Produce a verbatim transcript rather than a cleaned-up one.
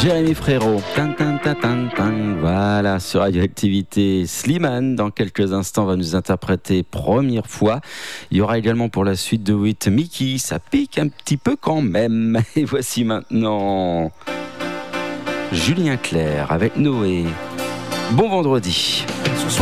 Jérémy Frérot, tin, tin, tin, tin, tin. Voilà, sur Radioactivité. Slimane, dans quelques instants, va nous interpréter Première fois. Il y aura également pour la suite de huit Mickey, ça pique un petit peu quand même. Et voici maintenant Julien Clerc avec Noé. Bon vendredi.